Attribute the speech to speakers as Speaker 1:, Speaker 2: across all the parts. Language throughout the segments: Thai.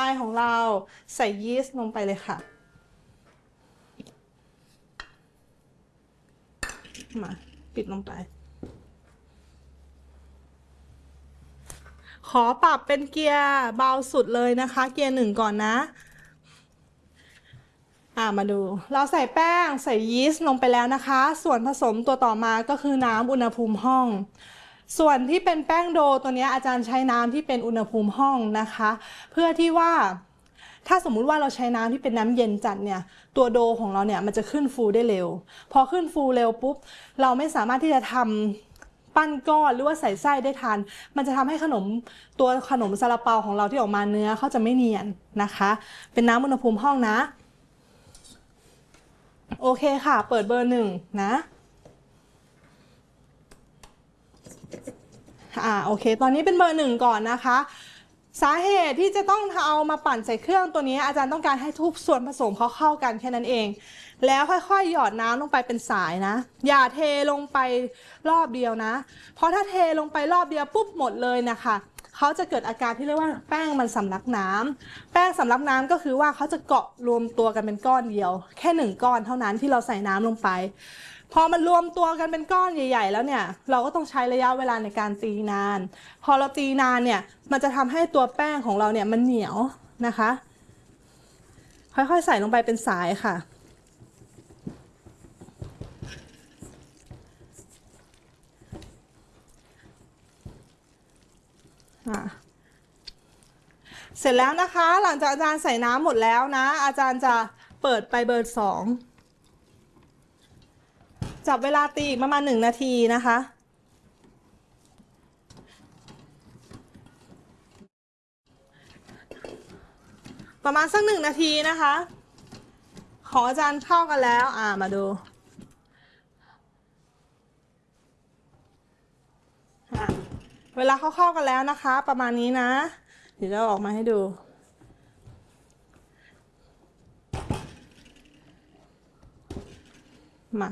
Speaker 1: ของเราใส่ยีสต์ลงไปเลยค่ะมาปิดลงไปขอปรับเป็นเกียร์เบาสุดเลยนะคะเกียร์หนึ่งก่อนนะมาดูเราใส่แป้งใส่ยีสต์ลงไปแล้วนะคะส่วนผสมตัวต่อมาก็คือน้ำอุณหภูมิห้องส่วนที่เป็นแป้งโดตัวนี้อาจารย์ใช้น้ำที่เป็นอุณหภูมิห้องนะคะเพื่อที่ว่าถ้าสมมุติว่าเราใช้น้ำที่เป็นน้ำเย็นจัดเนี่ยตัวโดของเราเนี่ยมันจะขึ้นฟูได้เร็วพอขึ้นฟูเร็วปุ๊บเราไม่สามารถที่จะทำปั้นก้อนหรือว่าใส่ไส้ได้ทันมันจะทำให้ตัวขนมซาลาเปาของเราที่ออกมาเนื้อเขาจะไม่เนียนนะคะเป็นน้ำอุณหภูมิห้องนะโอเคค่ะเปิดเบอร์หนึ่งนะโอเคตอนนี้เป็นเบอร์หนึ่งก่อนนะคะสาเหตุที่จะต้องเอามาปั่นใส่เครื่องตัวนี้อาจารย์ต้องการให้ทุกส่วนผสมเขาเข้ากันแค่นั้นเองแล้วค่อยๆหยอดน้ำลงไปเป็นสายนะอย่าเทลงไปรอบเดียวนะเพราะถ้าเทลงไปรอบเดียวปุ๊บหมดเลยนะคะเขาจะเกิดอาการที่เรียกว่าแป้งมันสำลักน้ำแป้งสำลักน้ำก็คือว่าเขาจะเกาะรวมตัวกันเป็นก้อนเดียวแค่1 ก้อนเท่านั้นที่เราใส่น้ำลงไปพอมันรวมตัวกันเป็นก้อนใหญ่ๆแล้วเนี่ยเราก็ต้องใช้ระยะเวลาในการตีนานพอเราตีนานเนี่ยมันจะทำให้ตัวแป้งของเราเนี่ยมันเหนียวนะคะค่อยๆใส่ลงไปเป็นสายค่ะเสร็จแล้วนะคะหลังจากอาจารย์ใส่น้ำหมดแล้วนะอาจารย์จะเปิดไปเบอร์2จับเวลาตีอีกประมาณ1 นาทีนะคะประมาณสัก1 นาทีนะคะของอาจารย์เข้ากันแล้วมาดูเวลาเข้ากันแล้วนะคะประมาณนี้นะเดี๋ยวจะออกมาให้ดูมา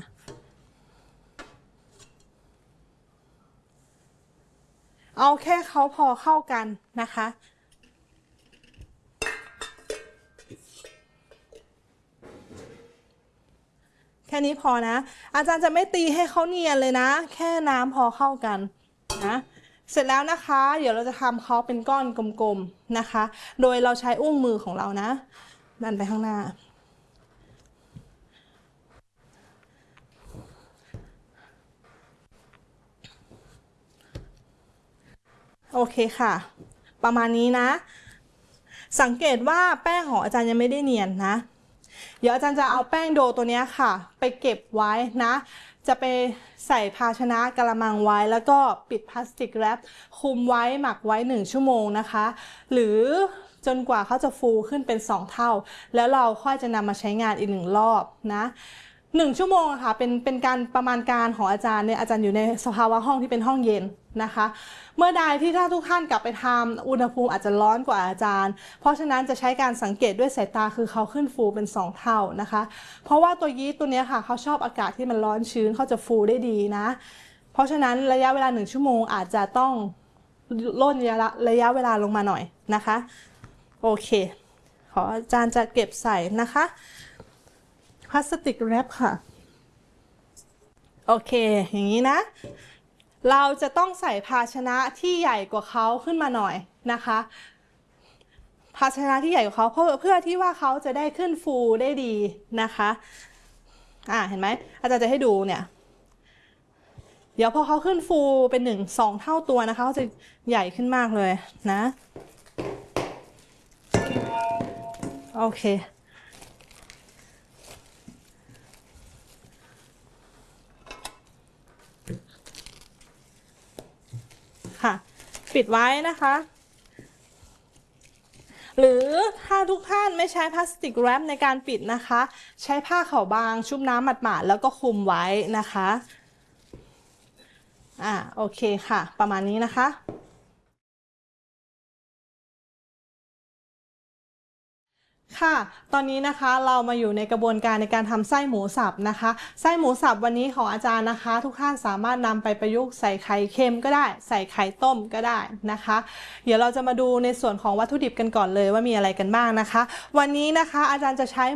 Speaker 1: เอาแค่เขาพอเข้ากันนะคะแค่นี้พอนะอาจารย์จะไม่ตีให้เขาเนียนเลยนะแค่น้ำพอเข้ากันนะเสร็จแล้วนะคะเดี๋ยวเราจะทำเขาเป็นก้อนกลมๆนะคะโดยเราใช้อุ้งมือของเรานะดันไปข้างหน้าโอเคค่ะประมาณนี้นะสังเกตว่าแป้งของอาจารย์ยังไม่ได้เนียนนะเดี๋ยวอาจารย์จะเอาแป้งโดตัวนี้ค่ะไปเก็บไว้นะจะไปใส่ภาชนะกะละมังไว้แล้วก็ปิดพลาสติกแรปคุมไว้หมักไว้1 ชั่วโมงนะคะหรือจนกว่าเขาจะฟูขึ้นเป็น2 เท่าแล้วเราค่อยจะนำมาใช้งานอีก1 รอบนะ1 ชั่วโมงค่ะเป็นการประมาณการของอาจารย์เนี่ยอาจารย์อยู่ในสภาวะห้องที่เป็นห้องเย็นนะคะเมื่อใดที่ถ้าทุกท่านกลับไปทำอุณหภูมิอาจจะร้อนกว่าอาจารย์เพราะฉะนั้นจะใช้การสังเกตด้วยสายตาคือเขาขึ้นฟูเป็น2 เท่านะคะเพราะว่าตัวยีสต์ตัวนี้ค่ะเขาชอบอากาศที่มันร้อนชื้นเขาจะฟูได้ดีนะเพราะฉะนั้นระยะเวลา1 ชั่วโมงอาจจะต้องล่นระยะเวลาลงมาหน่อยนะคะโอเคขออาจารย์จะเก็บใส่นะคะพลาสติกแรปค่ะโอเคอย่างนี้นะเราจะต้องใส่ภาชนะที่ใหญ่กว่าเขาขึ้นมาหน่อยนะคะภาชนะที่ใหญ่กว่าเขาเพื่อที่ว่าเขาจะได้ขึ้นฟูได้ดีนะคะเห็นไหมอาจารย์จะให้ดูเนี่ยเดี๋ยวพอเขาขึ้นฟูเป็น1-2 เท่าตัวนะคะเขาจะใหญ่ขึ้นมากเลยนะโอเคค่ะปิดไว้นะคะหรือถ้าทุกท่านไม่ใช้พลาสติกแรปในการปิดนะคะใช้ผ้าขาวบางชุบน้ำหมาดๆแล้วก็คลุมไว้นะคะโอเคค่ะประมาณนี้นะคะค่ะ ตอนนี้นะคะเรามาอยู่ในกระบวนการในการทำไส้หมูสับนะคะ ไส้หมูสับวันนี้ของอาจารย์นะคะ ทุกท่านสามารถนำไปประยุกต์ใส่ไข่เค็มก็ได้ ใส่ไข่ต้มก็ได้นะคะ เดี๋ยวเราจะมาดูในส่วนของวัตถุดิบกันก่อนเลยว่ามีอะไรกันบ้างนะคะ วันนี้นะคะอาจารย์จะใช้